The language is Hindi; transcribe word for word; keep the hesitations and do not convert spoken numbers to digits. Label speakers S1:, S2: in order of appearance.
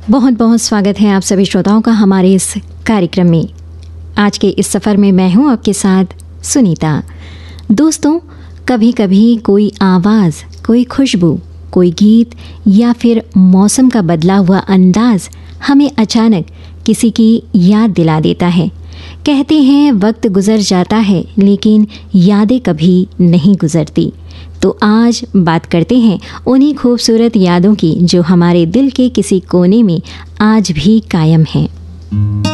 S1: बहुत बहुत स्वागत है आप सभी श्रोताओं का हमारे इस कार्यक्रम में। आज के इस सफ़र में मैं हूं आपके साथ सुनीता। दोस्तों, कभी कभी कोई आवाज़, कोई खुशबू, कोई गीत या फिर मौसम का बदला हुआ अंदाज हमें अचानक किसी की याद दिला देता है। कहते हैं वक्त गुजर जाता है लेकिन यादें कभी नहीं गुजरती। तो आज बात करते हैं उन्हीं खूबसूरत यादों की जो हमारे दिल के किसी कोने में आज भी कायम हैं।